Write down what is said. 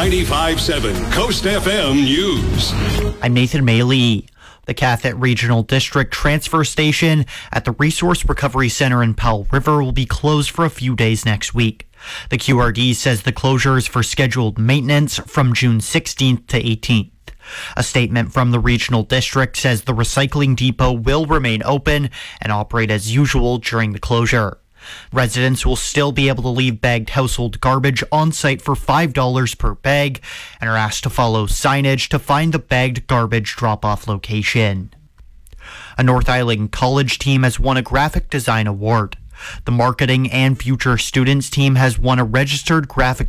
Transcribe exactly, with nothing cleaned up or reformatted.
ninety-five point seven Coast F M News. I'm Nathan Maley. The Cathet Regional District Transfer Station at the Resource Recovery Center in Powell River will be closed for a few days next week. The Q R D says the closure is for scheduled maintenance from June sixteenth to eighteenth. A statement from the regional district says the recycling depot will remain open and operate as usual during the closure. Residents will still be able to leave bagged household garbage on site for five dollars per bag and are asked to follow signage to find the bagged garbage drop-off location. A North Island College team has won a graphic design award. The marketing and future students team has won a registered graphic